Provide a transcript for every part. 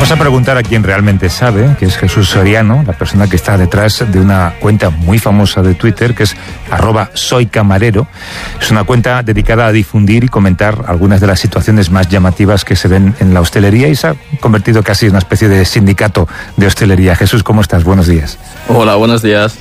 Vamos a preguntar a quien realmente sabe, que es Jesús Soriano, la persona que está detrás de una cuenta muy famosa de Twitter, que es @soycamarero. Es una cuenta dedicada a difundir y comentar algunas de las situaciones más llamativas que se ven en la hostelería y se ha convertido casi en una especie de sindicato de hostelería. Jesús, ¿cómo estás? Buenos días. Hola, buenos días.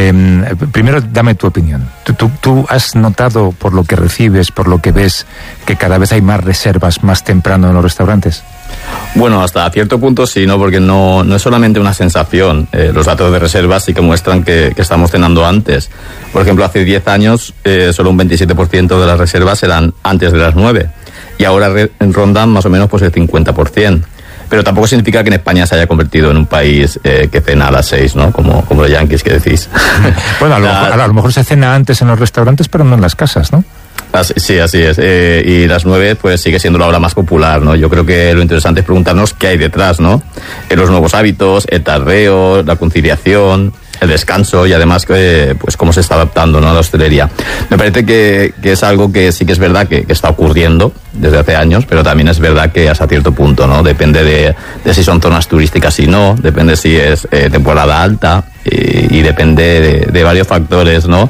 Primero, dame tu opinión. ¿Tú has notado, por lo que recibes, por lo que ves, que cada vez hay más reservas más temprano en los restaurantes? Bueno, hasta cierto punto sí, ¿no? Porque no es solamente una sensación. Los datos de reservas sí que muestran que estamos cenando antes. Por ejemplo, hace 10 años solo un 27% de las reservas eran antes de las 9. Y ahora rondan más o menos pues el 50%. Pero tampoco significa que en España se haya convertido en un país que cena a las 6, ¿no? Como los yanquis que decís. Bueno, a lo mejor se cena antes en los restaurantes, pero no en las casas, ¿no? Sí, así es. Y las 9 pues sigue siendo la hora más popular, ¿no? Yo creo que lo interesante es preguntarnos qué hay detrás, ¿no? Los nuevos hábitos, el tardeo, la conciliación, el descanso y además pues cómo se está adaptando, ¿no? a la hostelería. Me parece que es algo que sí que es verdad que está ocurriendo desde hace años, pero también es verdad que hasta cierto punto, ¿no? Depende de si son zonas turísticas y no, depende si es temporada alta y depende de varios factores, ¿no?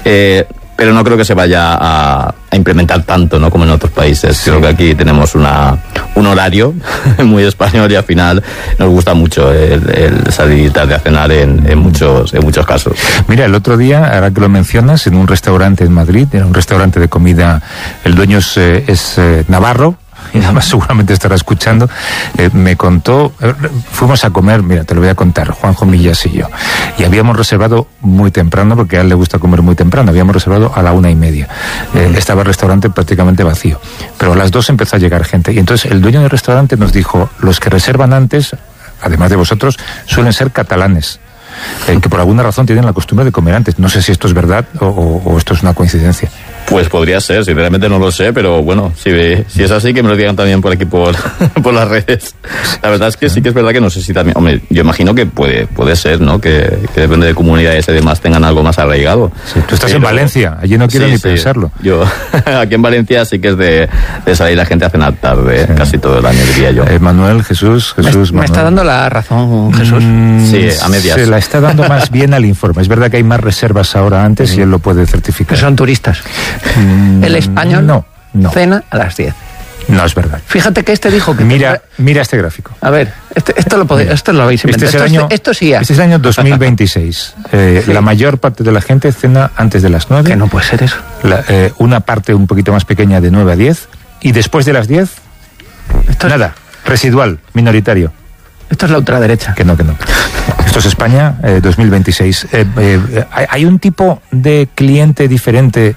Pero no creo que se vaya a implementar tanto, ¿no? como en otros países. Sí. Creo que aquí tenemos un horario muy español y al final nos gusta mucho el salir tarde a cenar en muchos casos. Mira, el otro día, ahora que lo mencionas, en un restaurante en Madrid, en un restaurante de comida, el dueño es navarro, y nada más seguramente estará escuchando, me contó, fuimos a comer, mira, te lo voy a contar, Juanjo Millas y yo, y habíamos reservado muy temprano, porque a él le gusta comer muy temprano, habíamos reservado a la 1:30, estaba el restaurante prácticamente vacío, pero a las 2 empezó a llegar gente, y entonces el dueño del restaurante nos dijo, los que reservan antes, además de vosotros, suelen ser catalanes, que por alguna razón tienen la costumbre de comer antes. No sé si esto es verdad o esto es una coincidencia. Pues podría ser, sinceramente no lo sé, pero bueno, si es así, que me lo digan también por aquí por las redes. La verdad es que sí que es verdad que no sé si también, hombre, yo imagino que puede ser, ¿no? Que depende de comunidades y demás tengan algo más arraigado. Sí, tú estás en Valencia, allí no quiero ni pensarlo. Yo, aquí en Valencia sí que es de salir la gente a cenar tarde, casi todo el año, diría yo. Manuel, Jesús, me está dando la razón, Jesús. Sí, a medias. Se la está dando más bien al informe. Es verdad que hay más reservas ahora antes y él lo puede certificar. Que son turistas. El español no. cena a las 10. No es verdad. Fíjate que dijo que... Mira este gráfico. A ver, esto lo habéis inventado. Esto sí es. Este es el año 2026. Sí. La mayor parte de la gente cena antes de las 9. Que no puede ser eso. Una parte un poquito más pequeña de 9 a 10. Y después de las 10, nada. Residual, minoritario. Esto es la ultraderecha. Que no. Esto es España, 2026. ¿Hay un tipo de cliente diferente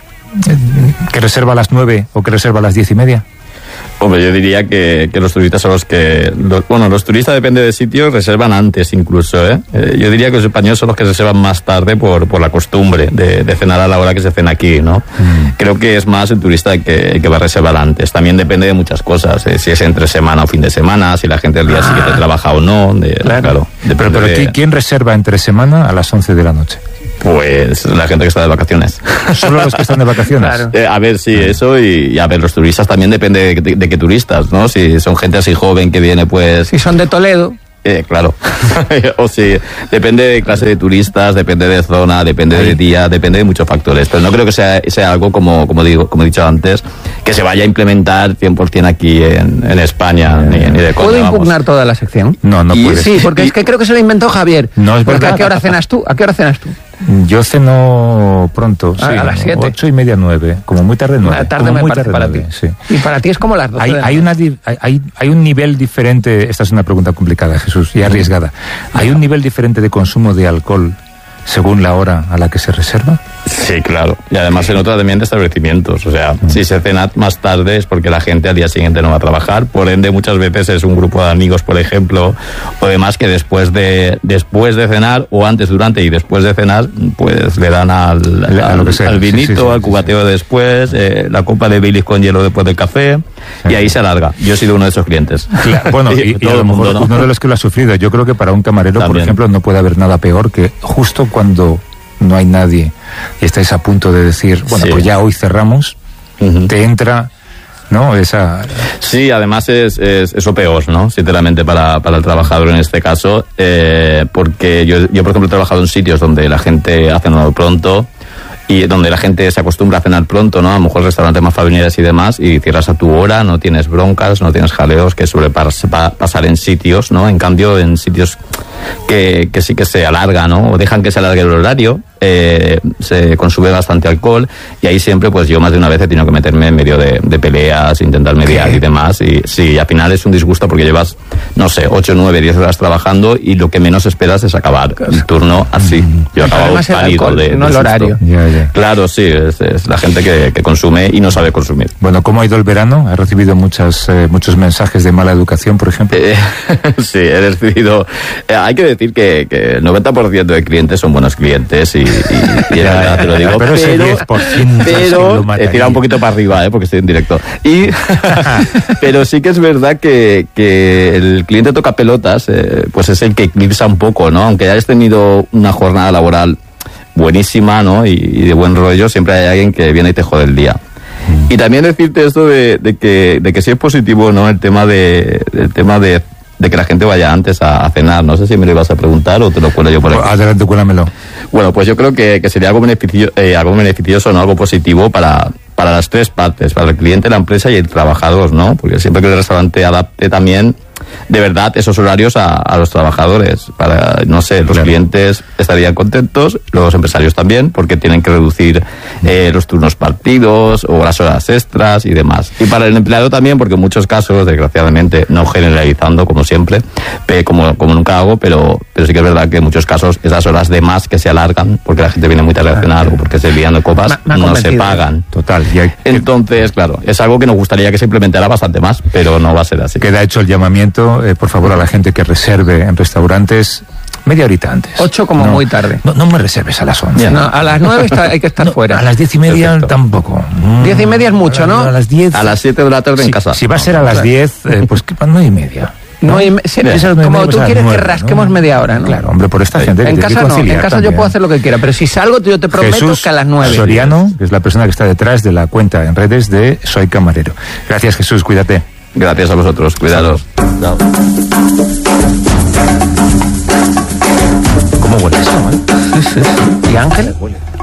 que reserva a las 9 o que reserva a las 10:30? Hombre, yo diría que los turistas son los que... los turistas, depende del sitio, reservan antes incluso, ¿eh? Yo diría que los españoles son los que reservan más tarde por la costumbre de cenar a la hora que se cena aquí, ¿no? Creo que es más el turista que va a reservar antes. También depende de muchas cosas, si es entre semana o fin de semana, si la gente el día siguiente trabaja o no. Claro. Pero ¿quién reserva entre semana a las 11 de la noche? Pues la gente que está de vacaciones. ¿Solo los que están de vacaciones? Claro. A ver, sí, eso y a ver, los turistas también depende de qué turistas, ¿no? Si son gente así joven que viene, pues... Si son de Toledo. Claro. O sí, depende de clase de turistas, depende de zona, depende de día, depende de muchos factores. Pero no creo que sea algo como he dicho antes, que se vaya a implementar 100% aquí en España, ni de coña. ¿Puedo impugnar toda la sección? No puedes. Sí, porque es que creo que se lo inventó Javier. No es verdad. ¿A qué hora cenas tú? Yo ceno pronto, sí, a las 7. 8:30, 9, como muy tarde 9. Tarde me parece para ti. Sí. Y para ti es como las 12. Hay un nivel diferente, esta es una pregunta complicada, Jesús, y arriesgada. ¿Hay un nivel diferente de consumo de alcohol según la hora a la que se reserva? Sí, claro. Y además se nota también de establecimientos. O sea, si se cena más tarde es porque la gente al día siguiente no va a trabajar. Por ende, muchas veces es un grupo de amigos, por ejemplo, o demás que después de cenar, o antes, durante y después de cenar, pues le dan al vinito, al cubateo después, la copa de Baileys con hielo después del café, y ahí se alarga. Yo he sido uno de esos clientes. Claro, bueno, y todo el mundo, ¿no? Uno de los que lo ha sufrido. Yo creo que para un camarero, también, por ejemplo, no puede haber nada peor que justo cuando no hay nadie y estáis a punto de decir, bueno, pues ya hoy cerramos, te entra ¿no? Esa... Sí, además es eso peor, ¿no? Sinceramente, para el trabajador en este caso, porque yo, por ejemplo, he trabajado en sitios donde la gente ha cenado pronto y donde la gente se acostumbra a cenar pronto, ¿no? A lo mejor restaurantes más familiares y demás, y cierras a tu hora, no tienes broncas, no tienes jaleos, que suele pasar en sitios, ¿no? En cambio, en sitios que sí que se alarga, ¿no? O dejan que se alargue el horario, se consume bastante alcohol, y ahí siempre, pues yo más de una vez he tenido que meterme en medio de peleas, intentar mediar y demás, y sí, al final es un disgusto porque llevas, no sé, 8, 9, 10 horas trabajando y lo que menos esperas es acabar el turno así. Yo acabo pálido de no el horario. Ya. Claro, sí, es la gente que consume y no sabe consumir. Bueno, ¿cómo ha ido el verano? ¿Has recibido muchos mensajes de mala educación, por ejemplo? Sí, he recibido... hay que decir que el 90% de clientes son buenos clientes y es verdad, te lo digo. Pero ese 10% he tirado un poquito para arriba, porque estoy en directo. Pero sí que es verdad que el cliente toca pelotas, pues es el que eclipsa un poco, ¿no? Aunque hayas tenido una jornada laboral buenísima, ¿no? Y de buen rollo, siempre hay alguien que viene y te jode el día. Y también decirte esto de que sí es positivo, ¿no? El tema de que la gente vaya antes a cenar. No sé si me lo ibas a preguntar o te lo cuelo yo por aquí. Adelante, cuélamelo. Bueno, pues yo creo que sería algo beneficioso, ¿no? Algo positivo para las tres partes, para el cliente, la empresa y el trabajador, ¿no? Porque siempre que el restaurante adapte también de verdad esos horarios a los trabajadores, para, no sé, los clientes estarían contentos, los empresarios también, porque tienen que reducir los turnos partidos o las horas extras y demás. Y para el empleado también, porque en muchos casos, desgraciadamente, no generalizando como siempre, como nunca hago, pero sí que es verdad que en muchos casos esas horas de más que se alargan, porque la gente viene muy tarde a cenar o porque se lían de copas, no se pagan. Total. Entonces, claro, es algo que nos gustaría que se implementara bastante más, pero no va a ser así. Queda hecho el llamamiento, por favor, a la gente que reserve en restaurantes media horita antes. 8 como muy tarde. No me reserves a las 11. No, a las 9 hay que estar fuera. A las 10:30 Perfecto. Tampoco. 10:30 es mucho, ¿no? A las 10. A las 7 de la tarde en casa. Si va a ser a las 10, pues 9:30. Como tú quieres que rasquemos media hora, ¿no? Claro, hombre, por esta gente. En casa no, en casa también. Yo puedo hacer lo que quiera, pero si salgo yo te prometo Jesús que a las 9. Soriano, que es la persona que está detrás de la cuenta en redes de Soy Camarero. Gracias, Jesús, cuídate. Gracias a vosotros, cuidados. Chao. ¿Cómo huele esto, ¿Y Ángela?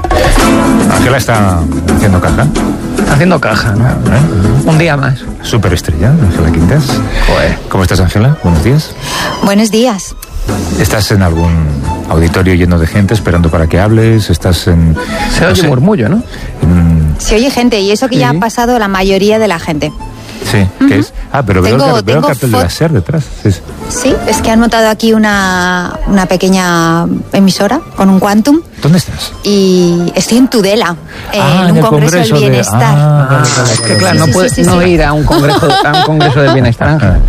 Ángela está haciendo caja. Haciendo caja, ¿no? Un día más. Superestrella, Ángela Quintas. Joder. ¿Cómo estás, Ángela? Buenos días. Buenos días. ¿Estás en algún auditorio lleno de gente esperando para que hables? ¿Estás en...? Se oye murmullo, ¿no? Se oye gente, y eso que ya ha pasado la mayoría de la gente. Sí, ¿qué es? Pero veo el cartel de la SER detrás. Sí, es que han montado aquí una pequeña emisora con un Quantum. ¿Dónde estás? Y estoy en Tudela, en un congreso del bienestar. Es que claro, no puedes ir a un congreso del bienestar.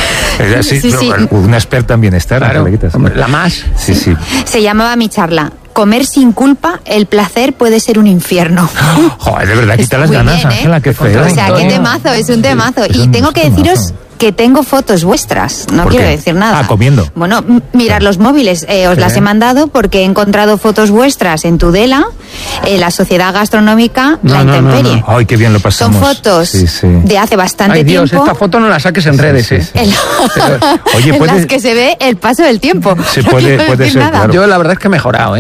Sí. Una experta en bienestar. Claro, la más. Sí. Se llamaba mi charla: Comer sin culpa, el placer puede ser un infierno. Joder, de verdad, quita las ganas, bien, Ángela, qué feo. O sea, qué temazo, es un temazo. Y tengo que deciros que tengo fotos vuestras, no quiero decir nada. Comiendo. Bueno, mirad los móviles, os las he mandado porque he encontrado fotos vuestras en Tudela, en la Sociedad Gastronómica La Intemperie. No. Ay, qué bien lo pasamos. Son fotos de hace bastante tiempo. Ay, Dios, esta foto no la saques en redes, Oye, en las que se ve el paso del tiempo. Se puede ser, nada. claro. Yo la verdad es que he mejorado,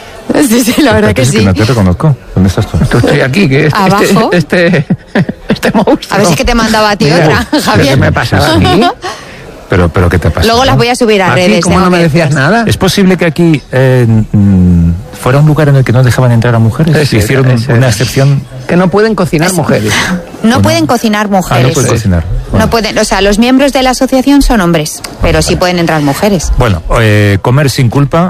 Sí, la verdad que sí. Que no te reconozco. ¿Dónde estás tú? Estoy aquí, que abajo. Este monstruo. A ver si que te mandaba a ti otra, Javier. ¿Qué me pasaba a mí? Pero ¿qué te pasa? Luego las voy a subir a redes. ¿Cómo no me decías nada? ¿Es posible que aquí fuera un lugar en el que no dejaban entrar a mujeres? Hicieron una excepción. Que no pueden cocinar mujeres. No pueden cocinar mujeres. No pueden cocinar. Bueno. No pueden, o sea, los miembros de la asociación son hombres, pero sí pueden entrar mujeres. Bueno, comer sin culpa.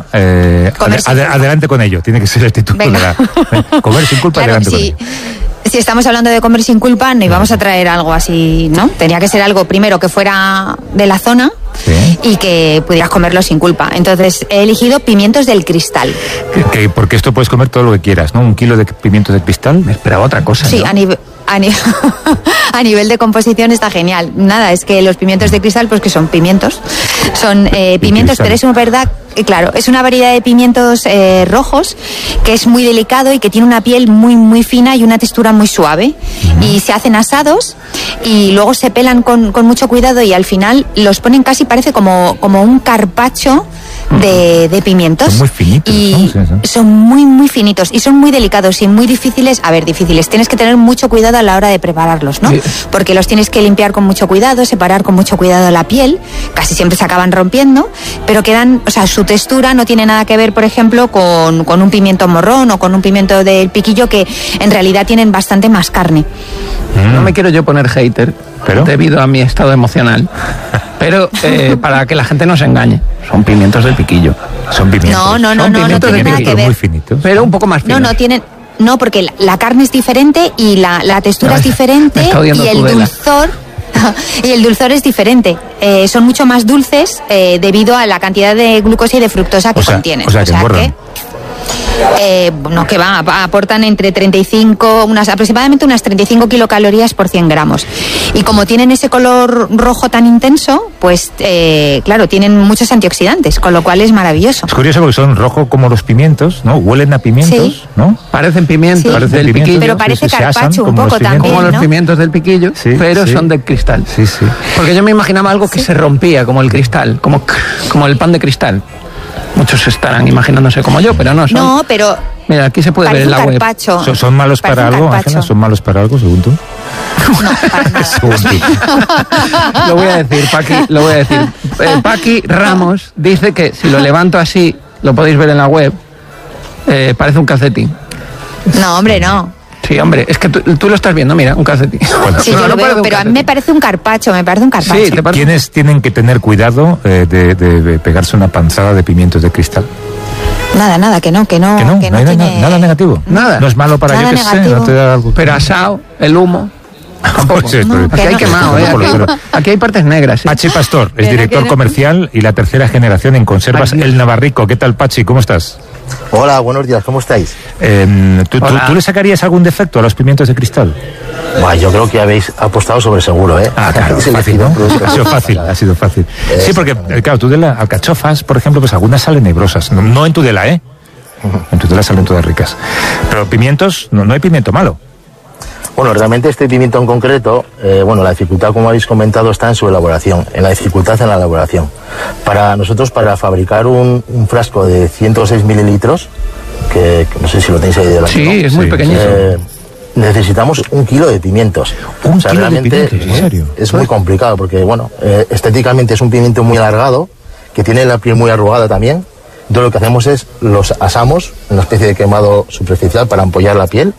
Adelante con ello. Tiene que ser el título de la. Comer sin culpa, claro, adelante con ello. Si estamos hablando de comer sin culpa, no íbamos a traer algo así, ¿no? Tenía que ser algo, primero, que fuera de la zona y que pudieras comerlo sin culpa. Entonces, he elegido pimientos del cristal. Porque esto puedes comer todo lo que quieras, ¿no? 1 kilo de pimientos de cristal. Me esperaba otra cosa, Sí, ¿no? a nivel de composición está genial. Nada, es que los pimientos de cristal, pues que son pimientos. Son pimientos, pero es una verdad, claro, es una variedad de pimientos rojos que es muy delicado y que tiene una piel muy, muy fina y una textura muy suave. Y se hacen asados y luego se pelan con mucho cuidado y al final los ponen casi, parece como un carpaccio de pimientos. Son muy finitos. Y son muy, muy finitos y son muy delicados y muy difíciles. A ver, difíciles. Tienes que tener mucho cuidado a la hora de prepararlos, ¿no? Sí. Porque los tienes que limpiar con mucho cuidado, separar con mucho cuidado la piel. Casi siempre se acaban rompiendo, pero quedan, o sea, su textura no tiene nada que ver, por ejemplo, con un pimiento morrón o con un pimiento del piquillo, que en realidad tienen bastante más carne. No me quiero yo poner hater, ¿pero? Debido a mi estado emocional. Pero para que la gente no se engañe, son pimientos del piquillo. Son pimientos. No tiene nada que ver. Muy finitos. Pero un poco más finos. No tienen. No, porque la carne es diferente y la textura es diferente y el dulzor. Y el dulzor es diferente. Son mucho más dulces debido a la cantidad de glucosa y de fructosa que contienen. O sea que aportan entre 35, aproximadamente unas 35 kilocalorías por 100 gramos. Y como tienen ese color rojo tan intenso, pues claro, tienen muchos antioxidantes, con lo cual es maravilloso. Es curioso porque son rojo como los pimientos, ¿no? Huelen a pimientos, sí. ¿no? Parecen pimientos, sí. Parecen del piquillo. Pero parece carpaccio un poco también, como ¿no? los pimientos del piquillo, sí, pero sí. Son de cristal. Sí. Porque yo me imaginaba algo que se rompía, como el cristal, como el pan de cristal. Muchos estarán imaginándose como yo, pero no son. No, pero mira, aquí se puede ver en la web. ¿Son malos para algo, Ángela? ¿Son malos para algo, según tú? No, para nada. Según tú. Lo voy a decir, Paqui. Paqui Ramos dice que si lo levanto así, lo podéis ver en la web, parece un calcetín. No, hombre, no. Sí, hombre, es que tú lo estás viendo, mira, un calcetín. Bueno, sí, yo lo veo, pero a mí me parece un carpaccio, Sí, ¿Quiénes tienen que tener cuidado de pegarse una panzada de pimientos de cristal? Nada, que no hay tiene... nada negativo. Nada. No es malo para nada yo que sé, negativo. no te da algo. Pero asado, el humo. Sí, aquí hay quemado, aquí hay partes negras. ¿Sí? Pachi Pastor es director comercial y la tercera generación en conservas El Navarrico. ¿Qué tal, Pachi? ¿Cómo estás? Hola, buenos días, ¿cómo estáis? ¿Tú le sacarías algún defecto a los pimientos de cristal? Bueno, yo creo que habéis apostado sobre seguro, ¿eh? Ah, claro, fácil, ¿no? Ha sido fácil. Sí, porque, claro, Tudela, alcachofas, por ejemplo, pues algunas salen negrosas. No en Tudela, ¿eh? En Tudela salen todas ricas. Pero pimientos, no hay pimiento malo. Bueno, realmente este pimiento en concreto, la dificultad, como habéis comentado, está en su elaboración, en la dificultad en la elaboración. Para nosotros, para fabricar un frasco de 106 mililitros, que no sé si lo tenéis ahí delante. Sí, ¿no? Es muy pequeñito. Necesitamos 1 kilo de pimientos. ¿Un kilo de pimientos? ¿En serio? Es muy complicado porque, estéticamente es un pimiento muy alargado, que tiene la piel muy arrugada también. Entonces lo que hacemos es los asamos en una especie de quemado superficial para ampollar la piel.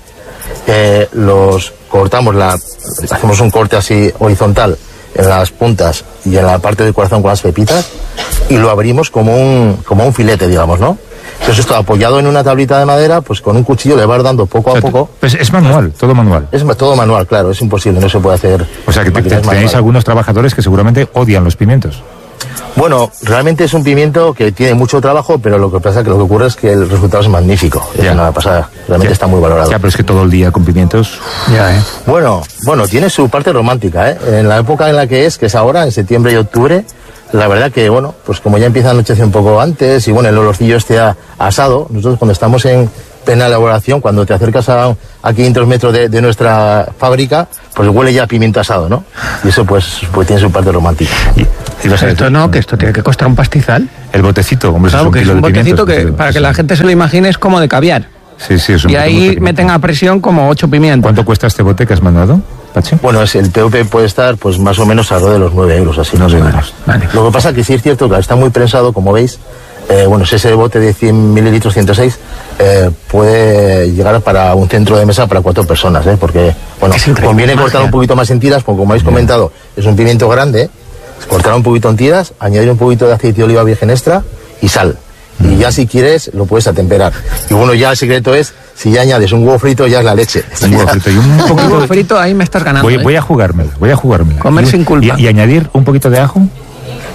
Los cortamos, hacemos un corte así horizontal en las puntas y en la parte del corazón con las pepitas y lo abrimos como un filete, digamos, ¿no? Entonces esto apoyado en una tablita de madera, pues con un cuchillo le vas dando poco a poco. Pues es manual, todo manual. Es todo manual, claro, es imposible, no se puede hacer. O sea que tenéis algunos trabajadores que seguramente odian los pimientos. Bueno, realmente es un pimiento que tiene mucho trabajo, pero lo que pasa es que lo que ocurre es que el resultado es magnífico. Es una pasada, realmente está muy valorado. Ya, pero es que todo el día con pimientos... Bueno, tiene su parte romántica, ¿eh? En la época en la que es ahora, en septiembre y octubre, la verdad que, pues como ya empieza a anochecer un poco antes y el olorcillo asado, nosotros cuando estamos en plena elaboración, cuando te acercas a 500 metros de nuestra fábrica, pues huele ya a pimiento asado, ¿no? Y eso pues tiene su parte romántica. Que esto tiene que costar un pastizal. El botecito, hombre, claro, es un botecito que para que la gente se lo imagine es como de caviar. Sí, es un y ahí meten a presión como 8 pimientos. ¿Cuánto cuesta este bote que has mandado, Pachi? Bueno, el TOP puede estar pues más o menos alrededor de los 9 euros, así. No sé. Vale. Lo que pasa que sí es cierto que está muy prensado, como veis. Si ese bote de 100 mililitros, 106, puede llegar para un centro de mesa para 4 personas, porque, conviene cortar un poquito más en tiras, porque como habéis comentado, es un pimiento grande, cortar un poquito en tiras, añadir un poquito de aceite de oliva virgen extra y sal. Y ya si quieres, lo puedes atemperar. Y ya el secreto es, si ya añades un huevo frito, ya es la leche. Un huevo frito y un poquito de huevo frito, ahí me estás ganando. Voy a jugármela. Comer sin culpa. ¿Y añadir un poquito de ajo?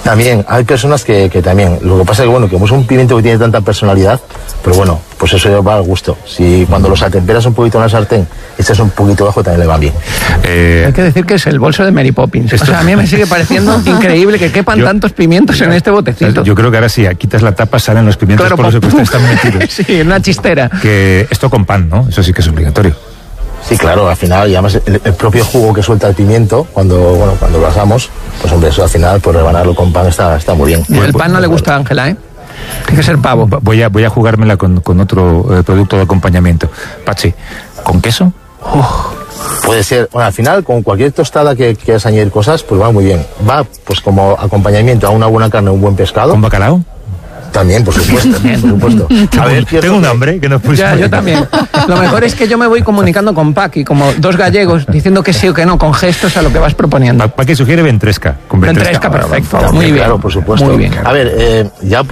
También, hay personas que también, lo que pasa es que bueno, que como es un pimiento que tiene tanta personalidad, pero bueno, pues eso ya va al gusto. Si cuando los atemperas un poquito en la sartén, echas un poquito bajo, también le va bien. Hay que decir que es el bolso de Mary Poppins. O sea, a mí me sigue pareciendo increíble que quepan tantos pimientos en este botecito. Yo creo que ahora sí, quitas la tapa, salen los pimientos, claro, por los que están metidos. Sí, en una chistera. Que esto con pan, ¿no? Eso sí que es obligatorio. Sí, claro, al final, y además el propio jugo que suelta el pimiento, cuando lo asamos, pues hombre, eso al final, pues rebanarlo con pan está muy bien. Y el pan no le gusta a Ángela, ¿eh? Tiene que ser pavo. Voy a jugármela con otro producto de acompañamiento. Pachi, ¿con queso? Puede ser, bueno, al final, con cualquier tostada que quieras añadir cosas, pues va muy bien. Va, pues como acompañamiento a una buena carne, un buen pescado. ¿Con bacalao? También, por supuesto. A ver, tengo un hambre que no puedo. Ya, yo también. Lo mejor es que yo me voy comunicando con Paqui, como dos gallegos, diciendo que sí o que no, con gestos a lo que vas proponiendo. Paqui sugiere ventresca. Con ventresca, perfecto. También, muy bien. Claro, por supuesto. Muy bien. A ver,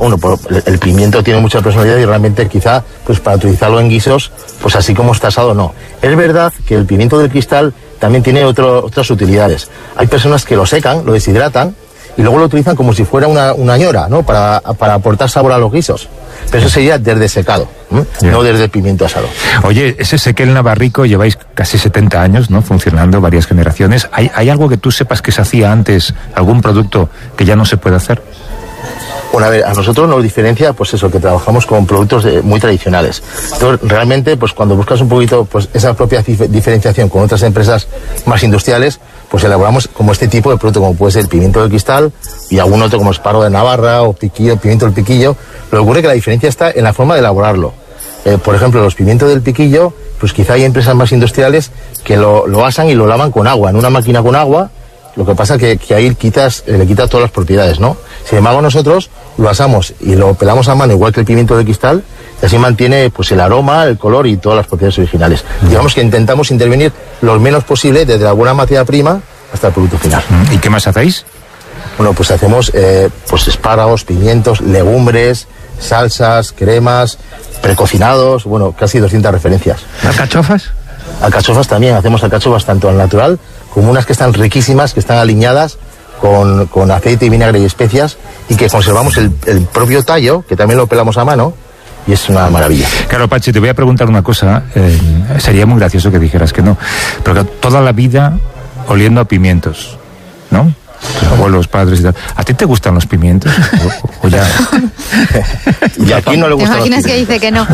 el pimiento tiene mucha personalidad y realmente quizá, pues para utilizarlo en guisos, pues así como está asado, no. Es verdad que el pimiento del cristal también tiene otras utilidades. Hay personas que lo secan, lo deshidratan, y luego lo utilizan como si fuera una ñora, ¿no? Para aportar sabor a los guisos. Pero eso sería desde secado, no desde pimiento asado. Oye, ese Sequel Navarrico, lleváis casi 70 años, ¿no? Funcionando, varias generaciones. ¿Hay algo que tú sepas que se hacía antes, algún producto que ya no se puede hacer? Bueno, a ver, a nosotros nos diferencia, pues eso, que trabajamos con productos muy tradicionales. Entonces, realmente, pues cuando buscas un poquito, pues esa propia diferenciación con otras empresas más industriales, pues elaboramos como este tipo de producto, como puede ser el pimiento del cristal y algún otro como esparro de Navarra o pimiento del piquillo. Lo que ocurre es que la diferencia está en la forma de elaborarlo. Por ejemplo, los pimientos del piquillo, pues quizá hay empresas más industriales que lo asan y lo lavan con agua, en una máquina con agua. Lo que pasa que ahí le quitas todas las propiedades, ¿no? Sin embargo, nosotros lo asamos y lo pelamos a mano igual que el pimiento de cristal, y así mantiene pues el aroma, el color y todas las propiedades originales. Digamos que intentamos intervenir lo menos posible desde la buena materia prima hasta el producto final. ¿Y qué más hacéis? Bueno, pues hacemos pues espárragos, pimientos, legumbres, salsas, cremas, precocinados, bueno, casi 200 referencias. ¿Alcachofas? Alcachofas también, hacemos alcachofas tanto al natural como unas que están riquísimas, que están aliñadas con aceite y vinagre y especias, y que conservamos el propio tallo, que también lo pelamos a mano, y es una maravilla. Claro, Pachi, te voy a preguntar una cosa, sería muy gracioso que dijeras que no, pero que toda la vida oliendo a pimientos, ¿no? Tus abuelos, padres y tal. ¿A ti te gustan los pimientos? ¿O ya? Y aquí no le gustan los pimientos. ¿Te imaginas que dice que no?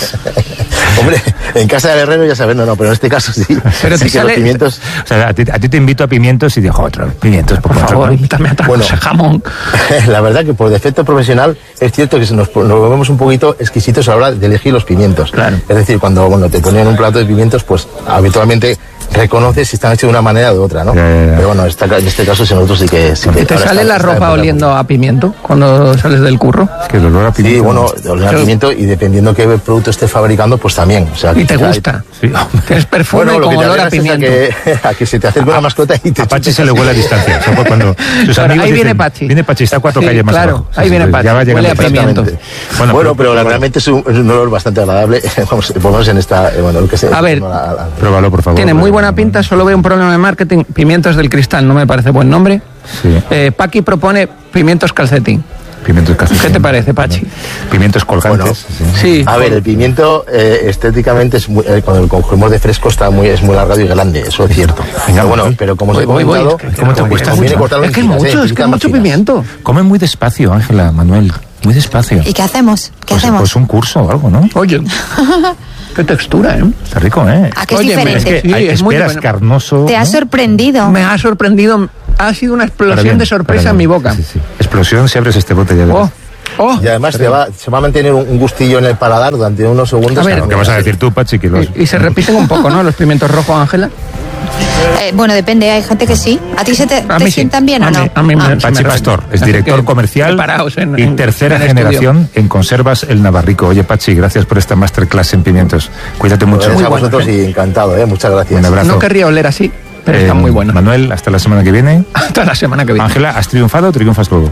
Hombre, en casa del herrero ya sabes, no, pero en este caso sí. Pero sí, sale... los pimientos... O sea, a ti te invito a pimientos y digo, otro, pimientos, por favor, invítame a otra cosa, jamón. La verdad que por defecto profesional es cierto que nos volvemos un poquito exquisitos a la hora de elegir los pimientos. Claro. Es decir, cuando te ponen un plato de pimientos, pues habitualmente reconoces si están hechos de una manera o de otra, ¿no? Pero bueno, en este caso nosotros sí que... ¿Y te sale la ropa oliendo a pimiento cuando sales del curro? Es que el olor a pimiento... Sí, bueno, olor a pimiento, y dependiendo qué producto esté fabricando, pues también. O sea, ¿y te gusta? Sí. Es perfume con olor a pimiento. A que se te acerque una mascota y te... A Pachi se le huele a distancia. O sea, cuando sus amigos ahí viene dicen, Pachi. Viene Pachi, está a 4 calles más abajo. Ahí viene Pachi, huele a pimiento. Bueno, pero realmente es un olor bastante agradable. Vamos, ponemos en esta... Bueno, lo que sea. A ver, pruébalo, por favor. Tiene muy buena pinta, solo veo un problema de marketing. Pimientos del cristal no me parece buen nombre. Sí. Paqui propone pimientos calcetín. Pimientos calcetín. ¿Qué te parece, Pachi? Pimientos colgantes. Bueno, sí. A ver, el pimiento estéticamente es muy, cuando lo cogemos de fresco es muy alargado y grande, eso es cierto. Pero bueno, pero como os he comentado, ¿cómo te cuesta? Es que es mucho pimiento. Come muy despacio, Ángela, Manuel. Muy despacio. ¿Y qué hacemos? ¿Qué hacemos? Pues un curso o algo, ¿no? Oye, qué textura, ¿eh? Está rico, ¿eh? ¿A qué es diferente? Es que Sí, es muy esperas bueno. carnoso. ¿Te ha sorprendido? Me ha sorprendido. Ha sido una explosión de sorpresa en mi boca. Sí. Explosión si abres este bote ya verás. Y además se va a mantener un gustillo en el paladar durante unos segundos. A ver, ¿Qué vas a decir tú, Pachi? Que Y se repiten un poco, ¿no? Los pimientos rojos, Ángela. Bueno, depende, hay gente que sí. ¿A ti te mí sientan bien o no? A mí me Pachi Pastor es Así director que comercial preparaos y tercera generación en Conservas El Navarrico. Oye, Pachi, gracias por esta masterclass en pimientos. Cuídate mucho. Gracias a vosotros y encantado, muchas gracias. Un abrazo. No querría oler así, pero están muy buenos. Manuel, hasta la semana que viene. Hasta la semana que viene. Ángela, ¿has triunfado o triunfas luego?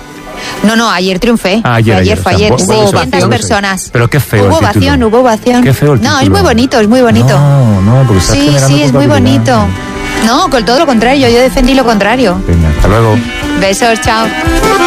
No, ayer triunfé. Ayer. Fue ayer. O sea, Hubo bueno, 200 personas. Pero qué feo Hubo el título. ovación, hubo ovación. Qué feo el No, título. es muy bonito, es muy bonito. No, porque estás generando Sí, es muy culpabilidad. bonito. No, con todo lo contrario, yo defendí lo contrario. Venga. Hasta luego. Besos, chao.